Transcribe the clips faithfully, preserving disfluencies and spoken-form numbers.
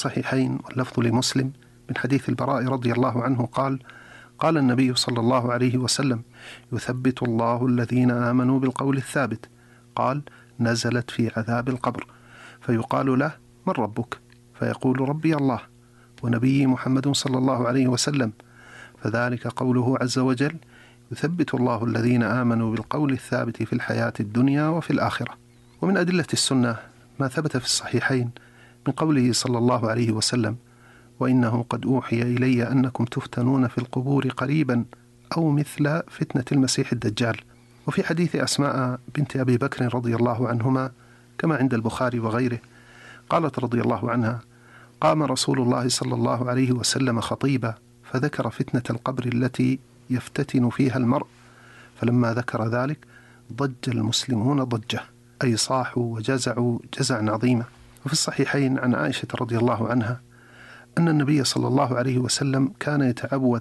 الصحيحين واللفظ لمسلم من حديث البراء رضي الله عنه قال: قال النبي صلى الله عليه وسلم: يثبت الله الذين آمنوا بالقول الثابت. قال: نزلت في عذاب القبر، فيقال له: من ربك؟ فيقول: ربي الله ونبي محمد صلى الله عليه وسلم. فذلك قوله عز وجل: يثبت الله الذين آمنوا بالقول الثابت في الحياة الدنيا وفي الآخرة. ومن أدلة السنة ما ثبت في الصحيحين من قوله صلى الله عليه وسلم: وإنه قد أوحي إلي أنكم تفتنون في القبور قريبا أو مثل فتنة المسيح الدجال. وفي حديث أسماء بنت أبي بكر رضي الله عنهما كما عند البخاري وغيره قالت رضي الله عنها: قام رسول الله صلى الله عليه وسلم خطيبا فذكر فتنة القبر التي يفتتن فيها المرء، فلما ذكر ذلك ضج المسلمون ضجة، أي صاحوا وجزعوا جزعا عظيما. وفي الصحيحين عن عائشة رضي الله عنها أن النبي صلى الله عليه وسلم كان يتعوذ: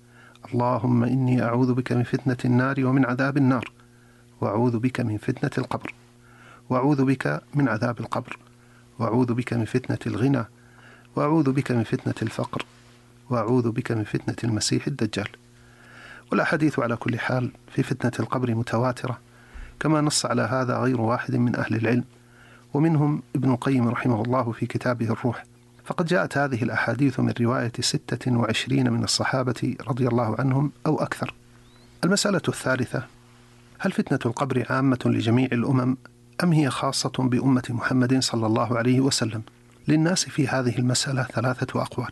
اللهم إني أعوذ بك من فتنة النار ومن عذاب النار، وأعوذ بك من فتنة القبر، وأعوذ بك من عذاب القبر، وأعوذ بك من فتنة الغنى، وأعوذ بك من فتنة الفقر، وأعوذ بك من فتنة المسيح الدجال. والأحاديث على كل حال في فتنة القبر متواترة، كما نص على هذا غير واحد من أهل العلم، ومنهم ابن القيم رحمه الله في كتابه الروح. فقد جاءت هذه الأحاديث من رواية ستة وعشرين من الصحابة رضي الله عنهم أو أكثر. المسألة الثالثة: هل فتنة القبر عامة لجميع الأمم أم هي خاصة بأمة محمد صلى الله عليه وسلم؟ للناس في هذه المسألة ثلاثة أقوال.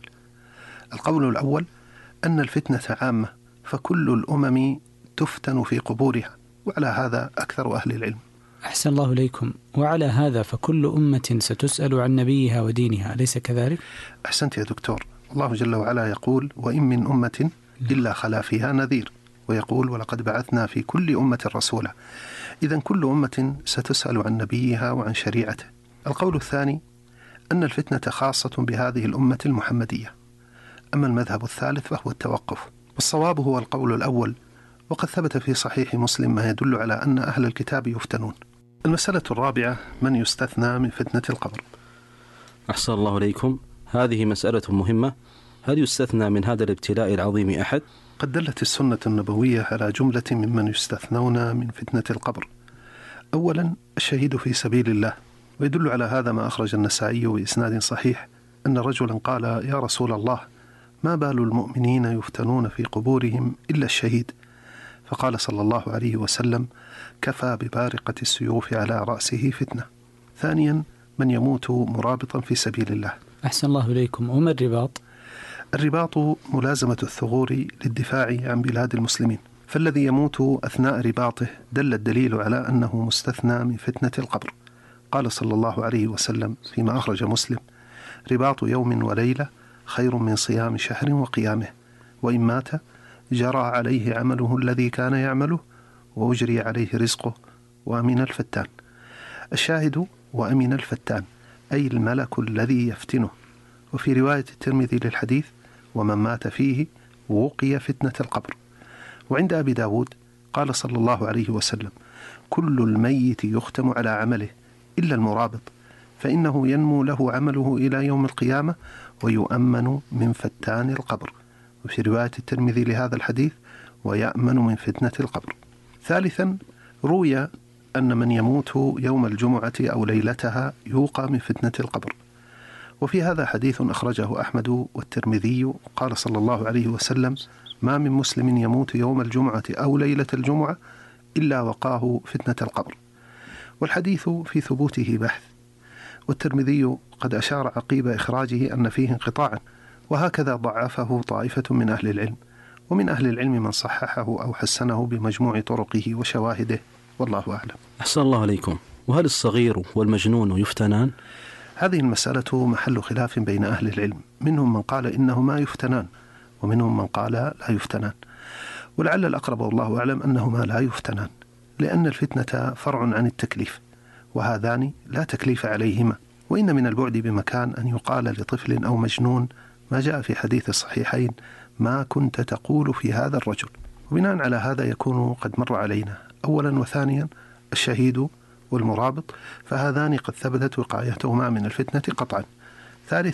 القول الأول أن الفتنة عامة، فكل الأمم تفتن في قبورها، وعلى هذا أكثر أهل العلم. أحسن الله إليكم. وعلى هذا فكل أمة ستسأل عن نبيها ودينها، أليس كذلك؟ أحسنت يا دكتور. الله جل وعلا يقول: وإن من أمة إلا خلا فيها نذير، ويقول: ولقد بعثنا في كل أمة رسولا. إذن كل أمة ستسأل عن نبيها وعن شريعته. القول الثاني أن الفتنة خاصة بهذه الأمة المحمدية. أما المذهب الثالث فهو التوقف، والصواب هو القول الأول، وقد ثبت في صحيح مسلم ما يدل على أن أهل الكتاب يفتنون. المسألة الرابعة: من يستثنى من فتنة القبر؟ أحسن الله إليكم. هذه مسألة مهمة. هل يستثنى من هذا الابتلاء العظيم أحد؟ قد دلت السنة النبوية على جملة ممن يستثنون من فتنة القبر. أولا الشهيد في سبيل الله، ويدل على هذا ما أخرج النسائي بإسناد صحيح أن رجلا قال: يا رسول الله، ما بال المؤمنين يفتنون في قبورهم إلا الشهيد؟ فقال صلى الله عليه وسلم: كفى ببارقة السيوف على رأسه فتنة. ثانيا من يموت مرابطا في سبيل الله. أحسن الله إليكم. وما الرباط؟ الرباط ملازمة الثغور للدفاع عن بلاد المسلمين، فالذي يموت أثناء رباطه دل الدليل على أنه مستثنى من فتنة القبر. قال صلى الله عليه وسلم فيما أخرج مسلم: رباط يوم وليلة خير من صيام شهر وقيامه، وإن مات جرى عليه عمله الذي كان يعمله وأجري عليه رزقه وأمن الفتان. الشاهد: وأمن الفتان، أي الملك الذي يفتنه. وفي رواية الترمذي للحديث: ومن مات فيه وقي فتنة القبر. وعند أبي داود قال صلى الله عليه وسلم: كل الميت يختم على عمله إلا المرابط، فإنه ينمو له عمله إلى يوم القيامة ويؤمن من فتان القبر. وفي رواية الترمذي لهذا الحديث: ويأمن من فتنة القبر. ثالثا روي أن من يموت يوم الجمعة أو ليلتها يوقى من فتنة القبر. وفي هذا حديث أخرجه أحمد والترمذي قال صلى الله عليه وسلم: ما من مسلم يموت يوم الجمعة أو ليلة الجمعة إلا وقاه فتنة القبر. والحديث في ثبوته بحث، والترمذي قد أشار عقيب إخراجه أن فيه انقطاعا، وهكذا ضعفه طائفة من أهل العلم، ومن أهل العلم من صححه أو حسنه بمجموع طرقه وشواهده، والله أعلم. أحسن الله عليكم. وهل الصغير والمجنون يفتنان؟ هذه المسألة محل خلاف بين أهل العلم، منهم من قال إنهما يفتنان، ومنهم من قال لا يفتنان، ولعل الأقرب والله أعلم أنهما لا يفتنان، لأن الفتنة فرع عن التكليف، وهذان لا تكليف عليهما. وإن من البعد بمكان أن يقال لطفل أو مجنون ما جاء في حديث الصحيحين: ما كنت تقول في هذا الرجل. وبناء على هذا يكون قد مر علينا. أولا وثانيا الشهيد والمرابط، فهذان قد ثبتت وقايتهما من الفتنة قطعا. ثالثا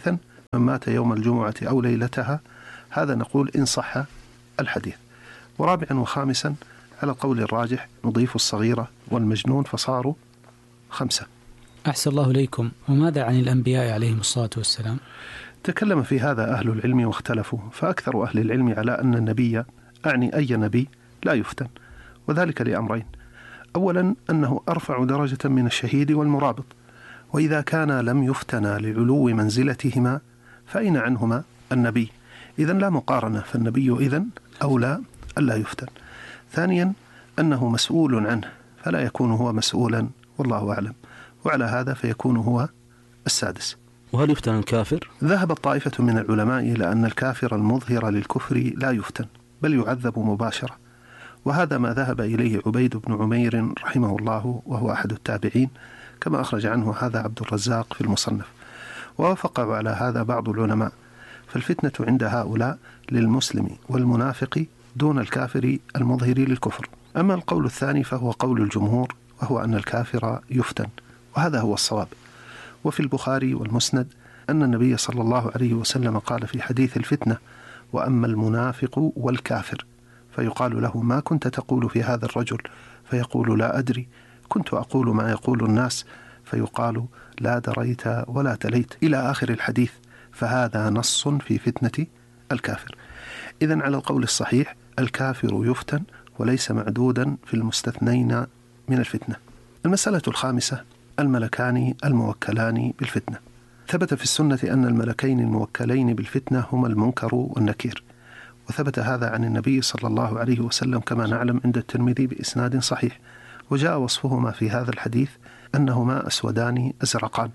من مات يوم الجمعة أو ليلتها، هذا نقول إن صح الحديث. ورابعا وخامسا على القول الراجح نضيف الصغيرة والمجنون فصاروا خمسة. أحسن الله إليكم. وماذا عن الأنبياء عليهم الصلاة والسلام؟ تكلم في هذا أهل العلم واختلفوا، فأكثر أهل العلم على أن النبي، أعني أي نبي، لا يفتن، وذلك لأمرين: أولا أنه أرفع درجة من الشهيد والمرابط، وإذا كان لم يفتن لعلو منزلتهما فأين عنهما النبي؟ إذن لا مقارنة، فالنبي إذن أولى ألا يفتن. ثانيا أنه مسؤول عنه فلا يكون هو مسؤولا، والله أعلم، وعلى هذا فيكون هو السادس. وهل يفتن الكافر؟ ذهب الطائفة من العلماء إلى أن الكافر المظهر للكفر لا يفتن بل يعذب مباشرة، وهذا ما ذهب إليه عبيد بن عمير رحمه الله وهو أحد التابعين، كما أخرج عنه هذا عبد الرزاق في المصنف، ووافق على هذا بعض العلماء. فالفتنة عند هؤلاء للمسلم والمنافق دون الكافر المظهر للكفر. أما القول الثاني فهو قول الجمهور، وهو أن الكافر يفتن، وهذا هو الصواب. وفي البخاري والمسند أن النبي صلى الله عليه وسلم قال في حديث الفتنة: وأما المنافق والكافر، فيقال له: ما كنت تقول في هذا الرجل؟ فيقول: لا أدري، كنت أقول ما يقول الناس. فيقال: لا دريت ولا تليت، إلى آخر الحديث. فهذا نص في فتنة الكافر. إذن على القول الصحيح الكافر يفتن وليس معدودا في المستثنين من الفتنة. المسألة الخامسة: الملكان الموكلان بالفتنة. ثبت في السنة أن الملكين الموكلين بالفتنة هما المنكر والنكير، وثبت هذا عن النبي صلى الله عليه وسلم كما نعلم عند الترمذي بإسناد صحيح، وجاء وصفهما في هذا الحديث أنهما أسودان أزرقان.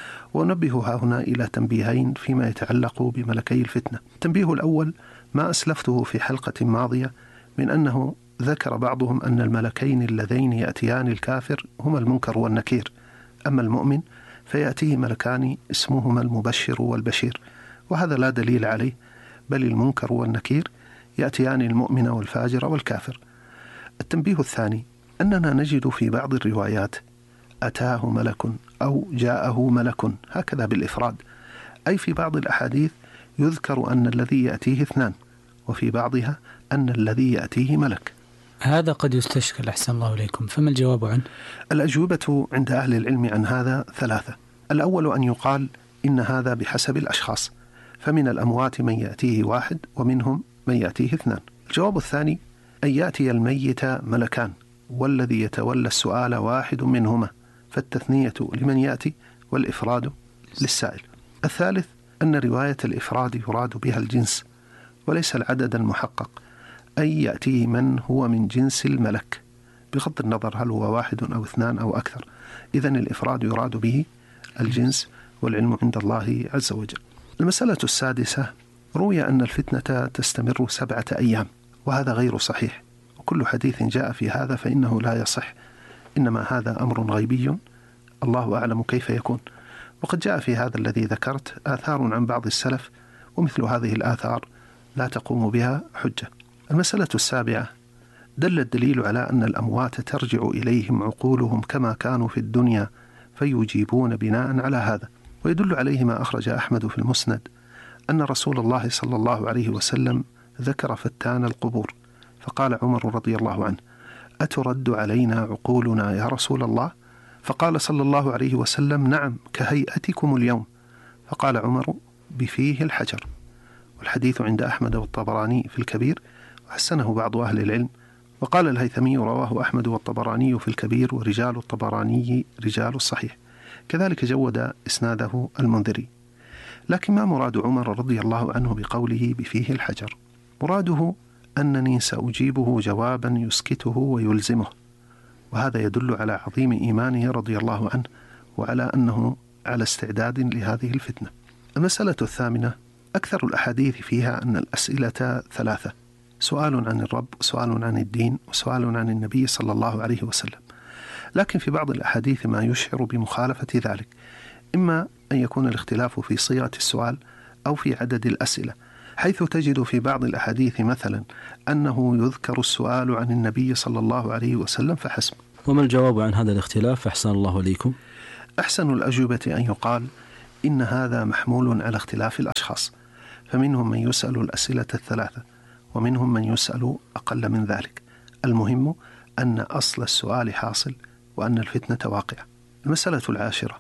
ونبه هنا إلى تنبيهين فيما يتعلق بملكي الفتنة. التنبيه الأول ما أسلفته في حلقة ماضية من أنه ذكر بعضهم أن الملكين اللذين يأتيان الكافر هما المنكر والنكير، أما المؤمن فيأتيه ملكان اسمهما المبشر والبشير، وهذا لا دليل عليه، بل المنكر والنكير يأتيان المؤمن والفاجر والكافر. التنبيه الثاني أننا نجد في بعض الروايات أتاه ملك أو جاءه ملك، هكذا بالإفراد، أي في بعض الأحاديث يذكر أن الذي يأتيه اثنان، وفي بعضها أن الذي يأتيه ملك. هذا قد يستشكل أحسن الله إليكم، فما الجواب عنه؟ الأجوبة عند أهل العلم عن هذا ثلاثة. الأول أن يقال إن هذا بحسب الأشخاص، فمن الأموات من يأتيه واحد ومنهم من يأتيه اثنان. الجواب الثاني أن يأتي الميت ملكان والذي يتولى السؤال واحد منهما، فالتثنية لمن يأتي والإفراد للسائل. الثالث أن رواية الإفراد يراد بها الجنس وليس العدد المحقق، أي يأتيه من هو من جنس الملك بغض النظر هل هو واحد أو اثنان أو أكثر. إذن الإفراد يراد به الجنس، والعلم عند الله عز وجل. المسألة السادسة: روي أن الفتنة تستمر سبعة أيام، وهذا غير صحيح، وكل حديث جاء في هذا فإنه لا يصح، إنما هذا أمر غيبي الله أعلم كيف يكون. وقد جاء في هذا الذي ذكرت آثار عن بعض السلف، ومثل هذه الآثار لا تقوم بها حجة. المسألة السابعة: دل الدليل على أن الأموات ترجع إليهم عقولهم كما كانوا في الدنيا فيجيبون بناء على هذا، ويدل عليه ما أخرج أحمد في المسند أن رسول الله صلى الله عليه وسلم ذكر فتان القبور، فقال عمر رضي الله عنه: أترد علينا عقولنا يا رسول الله؟ فقال صلى الله عليه وسلم: نعم، كهيئتكم اليوم. فقال عمر: بفيه الحجر. والحديث عند أحمد والطبراني في الكبير، وحسنه بعض أهل العلم. وقال الهيثمي: رواه أحمد والطبراني في الكبير، ورجال الطبراني رجال الصحيح، كذلك جود إسناده المنذري. لكن ما مراد عمر رضي الله عنه بقوله بفيه الحجر؟ مراده أنني سأجيبه جوابا يسكته ويلزمه، وهذا يدل على عظيم إيمانه رضي الله عنه، وعلى أنه على استعداد لهذه الفتنة. المسألة الثامنة: أكثر الأحاديث فيها أن الأسئلة ثلاثة: سؤال عن الرب، وسؤال عن الدين، وسؤال عن النبي صلى الله عليه وسلم. لكن في بعض الأحاديث ما يشعر بمخالفة ذلك، إما أن يكون الاختلاف في صيغة السؤال أو في عدد الأسئلة، حيث تجد في بعض الأحاديث مثلا أنه يذكر السؤال عن النبي صلى الله عليه وسلم فحسب. وما الجواب عن هذا الاختلاف أحسن الله إليكم؟ أحسن الأجوبة أن يقال إن هذا محمول على اختلاف الأشخاص، فمنهم من يسأل الأسئلة الثلاثة ومنهم من يسأل أقل من ذلك. المهم أن أصل السؤال حاصل وأن الفتنة واقعة. المسألة العاشرة: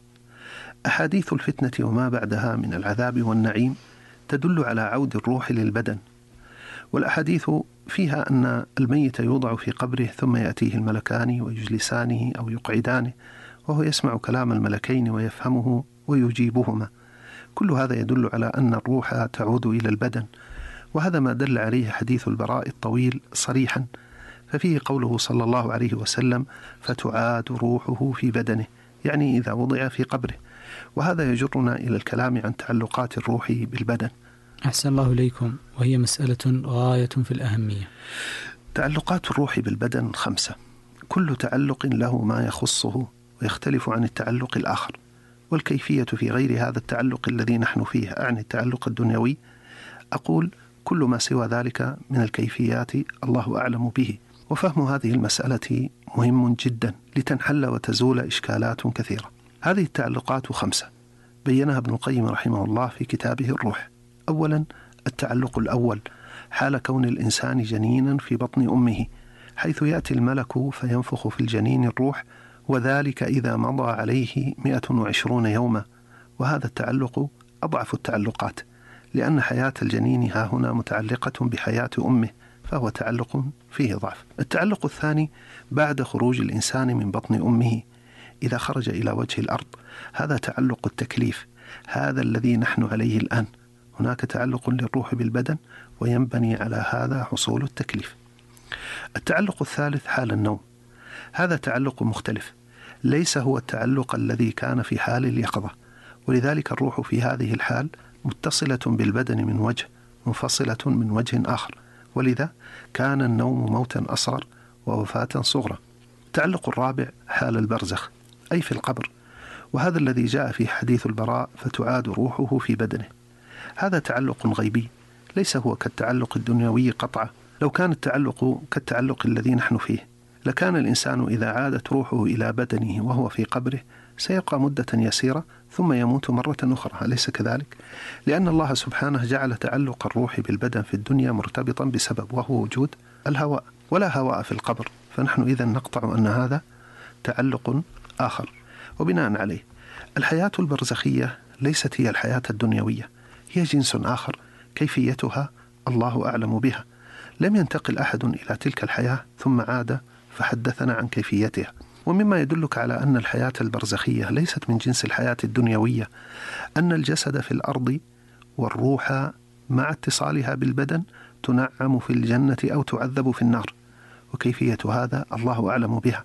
أحاديث الفتنة وما بعدها من العذاب والنعيم تدل على عود الروح للبدن، والأحاديث فيها أن الميت يوضع في قبره ثم يأتيه الملكان ويجلسانه أو يقعدانه وهو يسمع كلام الملكين ويفهمه ويجيبهما. كل هذا يدل على أن الروح تعود إلى البدن، وهذا ما دل عليه حديث البراء الطويل صريحا، ففيه قوله صلى الله عليه وسلم: فتعاد روحه في بدنه، يعني إذا وضع في قبره. وهذا يجرنا إلى الكلام عن تعلقات الروح بالبدن. أحسن الله إليكم، وهي مسألة غاية في الأهمية. تعلقات الروح بالبدن خمسة، كل تعلق له ما يخصه ويختلف عن التعلق الآخر، والكيفية في غير هذا التعلق الذي نحن فيه، أعني التعلق الدنيوي، أقول كل ما سوى ذلك من الكيفيات الله أعلم به. وفهم هذه المسألة مهم جدا لتنحل وتزول إشكالات كثيرة. هذه التعلقات خمسة بينها ابن القيم رحمه الله في كتابه الروح. أولا، التعلق الأول حال كون الإنسان جنينا في بطن أمه، حيث يأتي الملك فينفخ في الجنين الروح، وذلك إذا مضى عليه مئة وعشرون يوما. وهذا التعلق أضعف التعلقات، لأن حياة الجنين ها هنا متعلقة بحياة أمه، فهو تعلق فيه ضعف. التعلق الثاني بعد خروج الإنسان من بطن أمه إذا خرج إلى وجه الأرض، هذا تعلق التكليف، هذا الذي نحن عليه الآن. هناك تعلق للروح بالبدن وينبني على هذا حصول التكليف. التعلق الثالث حال النوم، هذا تعلق مختلف، ليس هو التعلق الذي كان في حال اليقظة، ولذلك الروح في هذه الحال متصلة بالبدن من وجه، منفصلة من وجه آخر، ولذا كان النوم موتا أصغر ووفاة صغرى. التعلق الرابع حال البرزخ، أي في القبر، وهذا الذي جاء في حديث البراء: فتعاد روحه في بدنه. هذا تعلق غيبي، ليس هو كالتعلق الدنيوي قطعا. لو كان التعلق كالتعلق الذي نحن فيه لكان الإنسان إذا عادت روحه إلى بدنه وهو في قبره سيبقى مدة يسيرة ثم يموت مرة أخرى، أليس كذلك؟ لأن الله سبحانه جعل تعلق الروح بالبدن في الدنيا مرتبطا بسبب، وهو وجود الهواء، ولا هواء في القبر، فنحن إذن نقطع أن هذا تعلق آخر. وبناء عليه الحياة البرزخية ليست هي الحياة الدنيوية، هي جنس آخر كيفيتها الله أعلم بها. لم ينتقل أحد إلى تلك الحياة ثم عاد فحدثنا عن كيفيتها. ومما يدلك على أن الحياة البرزخية ليست من جنس الحياة الدنيوية أن الجسد في الأرض والروح مع اتصالها بالبدن تنعم في الجنة أو تعذب في النار، وكيفية هذا الله أعلم بها.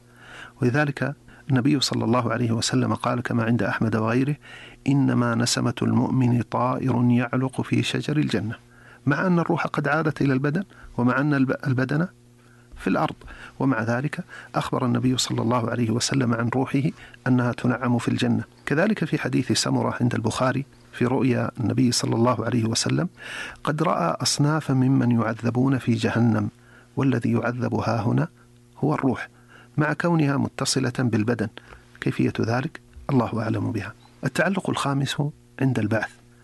ولذلك النبي صلى الله عليه وسلم قال كما عند أحمد وغيره: إنما نسمة المؤمن طائر يعلق في شجر الجنة، مع أن الروح قد عادت إلى البدن ومع أن البدن في الأرض، ومع ذلك أخبر النبي صلى الله عليه وسلم عن روحه أنها تنعم في الجنة. كذلك في حديث سمرة عند البخاري في رؤيا النبي صلى الله عليه وسلم: قد رأى أصنافا ممن يعذبون في جهنم، والذي يعذب ها هنا هو الروح، مع كونها متصلة بالبدن. كيفية ذلك الله أعلم بها. التعلق الخامس عند البعث،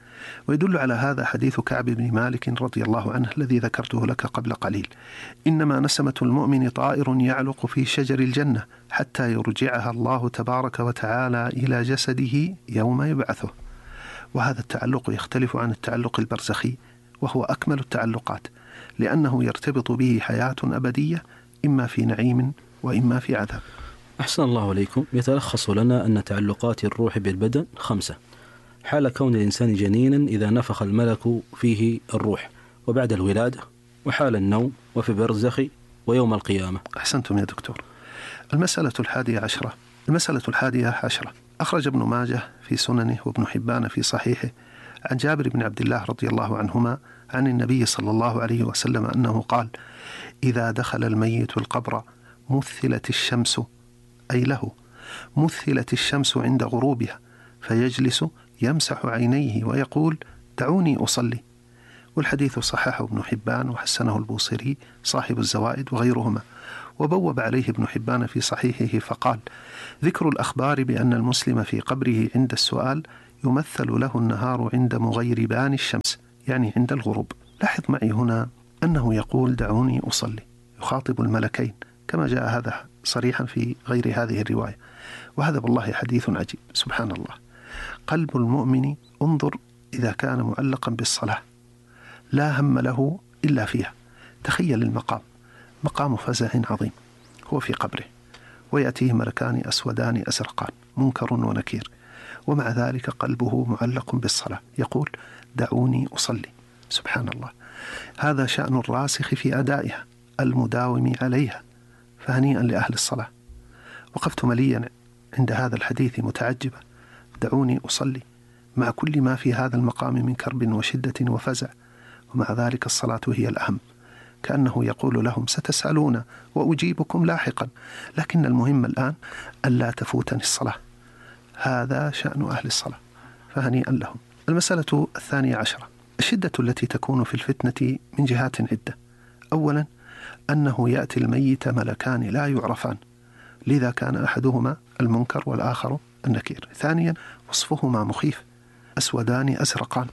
ويدل على هذا حديث كعب بن مالك رضي الله عنه الذي ذكرته لك قبل قليل: إنما نسمة المؤمن طائر يعلق في شجر الجنة حتى يرجعها الله تبارك وتعالى إلى جسده يوم يبعثه. وهذا التعلق يختلف عن التعلق البرزخي، وهو أكمل التعلقات، لأنه يرتبط به حياة أبدية إما في نعيم وإما في عذاب. أحسن الله عليكم. يتلخص لنا أن تعلقات الروح بالبدن خمسة: حال كون الإنسان جنينا إذا نفخ الملك فيه الروح، وبعد الولادة، وحال النوم، وفي برزخ، ويوم القيامة. أحسنتم يا دكتور. المسألة الحادية عشرة المسألة الحادية عشرة أخرج ابن ماجه في سننه وابن حبان في صحيحه عن جابر بن عبد الله رضي الله عنهما عن النبي صلى الله عليه وسلم أنه قال: إذا دخل الميت القبر مثلت الشمس، أي له مثلت الشمس عند غروبها، فيجلس يمسح عينيه ويقول: دعوني أصلي. والحديث صححه ابن حبان وحسنه البوصيري صاحب الزوائد وغيرهما. وبوب عليه ابن حبان في صحيحه فقال: ذكر الأخبار بأن المسلم في قبره عند السؤال يمثل له النهار عند مغيربان الشمس، يعني عند الغروب. لاحظ معي هنا أنه يقول دعوني أصلي، يخاطب الملكين كما جاء هذا صريحا في غير هذه الرواية. وهذا والله حديث عجيب سبحان الله. قلب المؤمن انظر إذا كان معلقا بالصلاة لا هم له إلا فيها. تخيل المقام، مقام فزع عظيم، هو في قبره ويأتيه ملكان أسودان أزرقان منكر ونكير، ومع ذلك قلبه معلق بالصلاة، يقول دعوني أصلي. سبحان الله، هذا شأن الراسخ في أدائها المداوم عليها، فهنيئا لأهل الصلاة. وقفت مليا عند هذا الحديث متعجبا، دعوني أصلي مع كل ما في هذا المقام من كرب وشدة وفزع، ومع ذلك الصلاة هي الأهم، كأنه يقول لهم ستسألون وأجيبكم لاحقا، لكن المهم الآن ألا تفوتني الصلاة. هذا شأن أهل الصلاة، فهنيئا لهم. المسألة الثانية عشرة، الشدة التي تكون في الفتنة من جهات عدة. أولا أنه يأتي الميت ملكان لا يعرفان، لذا كان أحدهما المنكر والآخر النكير. ثانيا وصفهما مخيف، أسودان أزرقان.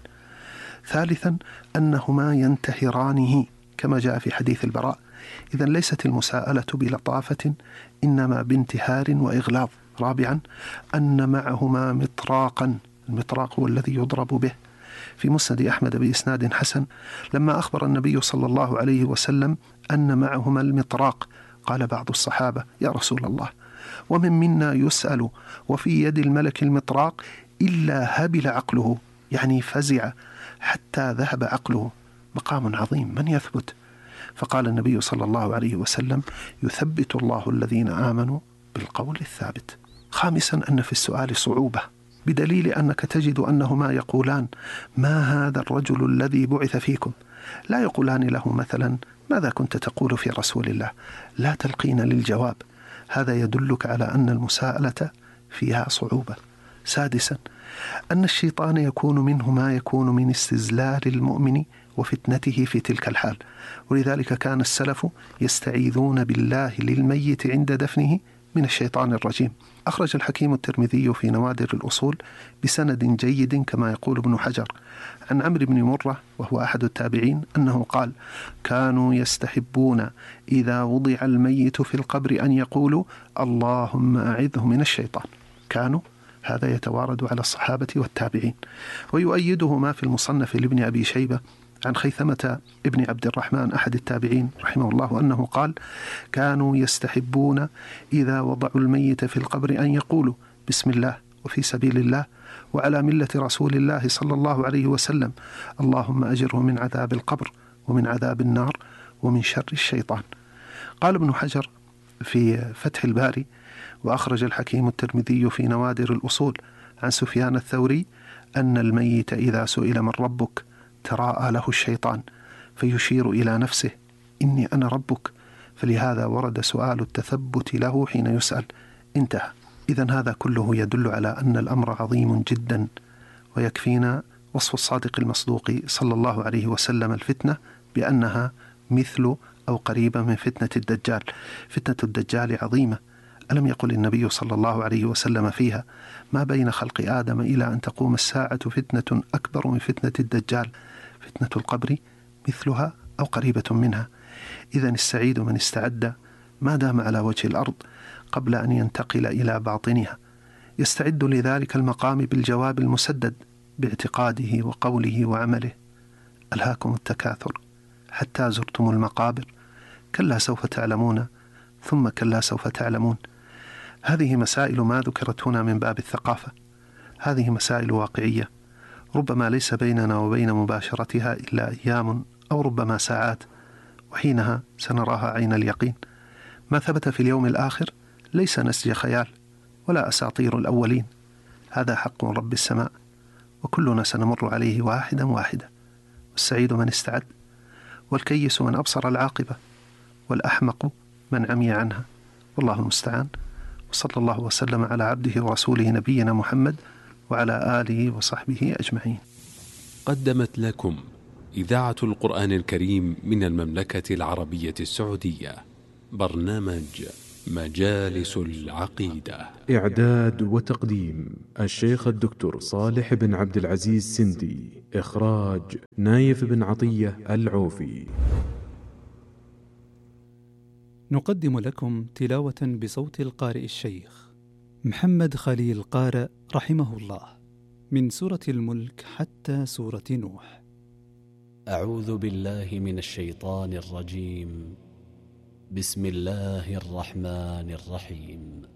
ثالثا أنهما ينتهرانه كما جاء في حديث البراء. إذن ليست المساءلة بلطافة، إنما بانتهار وإغلاظ. رابعا أن معهما مطراقا، المطراق هو الذي يضرب به. في مسند أحمد بإسناد حسن لما أخبر النبي صلى الله عليه وسلم أن معهما المطراق، قال بعض الصحابة يا رسول الله، ومن منا يسأل وفي يد الملك المطراق إلا هبل عقله، يعني فزع حتى ذهب عقله. مقام عظيم، من يثبت؟ فقال النبي صلى الله عليه وسلم يثبت الله الذين آمنوا بالقول الثابت. خامسا أن في السؤال صعوبة، بدليل أنك تجد أنهما يقولان ما هذا الرجل الذي بعث فيكم، لا يقولان له مثلا ماذا كنت تقول في رسول الله، لا تلقين للجواب. هذا يدلك على أن المساءلة فيها صعوبة. سادسا أن الشيطان يكون منه ما يكون من استزلال المؤمن وفتنته في تلك الحال، ولذلك كان السلف يستعيذون بالله للميت عند دفنه من الشيطان الرجيم. أخرج الحكيم الترمذي في نوادر الأصول بسند جيد كما يقول ابن حجر عن عمرو بن مرة وهو أحد التابعين أنه قال كانوا يستحبون إذا وضع الميت في القبر أن يقولوا اللهم أعذه من الشيطان. كانوا، هذا يتوارد على الصحابة والتابعين. ويؤيده ما في المصنف لابن أبي شيبة عن خيثمة ابن عبد الرحمن أحد التابعين رحمه الله أنه قال كانوا يستحبون إذا وضعوا الميت في القبر أن يقولوا بسم الله وفي سبيل الله وعلى ملة رسول الله صلى الله عليه وسلم، اللهم أجره من عذاب القبر ومن عذاب النار ومن شر الشيطان. قال ابن حجر في فتح الباري وأخرج الحكيم الترمذي في نوادر الأصول عن سفيان الثوري أن الميت إذا سئل من ربك تراءى له الشيطان فيشير إلى نفسه إني أنا ربك، فلهذا ورد سؤال التثبت له حين يسأل. انتهى. إذن هذا كله يدل على أن الأمر عظيم جدا، ويكفينا وصف الصادق المصدوق صلى الله عليه وسلم الفتنة بأنها مثل أو قريبة من فتنة الدجال. فتنة الدجال عظيمة، ألم يقل النبي صلى الله عليه وسلم فيها ما بين خلق آدم إلى أن تقوم الساعة فتنة أكبر من فتنة الدجال، فتنة القبر مثلها أو قريبة منها. إذن السعيد من استعد ما دام على وجه الأرض قبل أن ينتقل إلى باطنها، يستعد لذلك المقام بالجواب المسدد باعتقاده وقوله وعمله. ألهاكم التكاثر حتى زرتم المقابر، كلا سوف تعلمون ثم كلا سوف تعلمون. هذه مسائل ما ذكرت هنا من باب الثقافة، هذه مسائل واقعية ربما ليس بيننا وبين مباشرتها إلا أيام أو ربما ساعات، وحينها سنراها عين اليقين. ما ثبت في اليوم الآخر ليس نسج خيال ولا أساطير الأولين، هذا حق رب السماء، وكلنا سنمر عليه واحدا واحدا. والسعيد من استعد، والكيس من أبصر العاقبة، والأحمق من عمي عنها، والله المستعان. وصلى الله وسلم على عبده ورسوله نبينا محمد وعلى آله وصحبه أجمعين. قدمت لكم إذاعة القرآن الكريم من المملكة العربية السعودية برنامج مجالس العقيدة. إعداد وتقديم الشيخ الدكتور صالح بن عبد العزيز سندي. إخراج نايف بن عطية العوفي. نقدم لكم تلاوة بصوت القارئ الشيخ محمد خليل قارئ رحمه الله من سورة الملك حتى سورة نوح. أعوذ بالله من الشيطان الرجيم. بسم الله الرحمن الرحيم.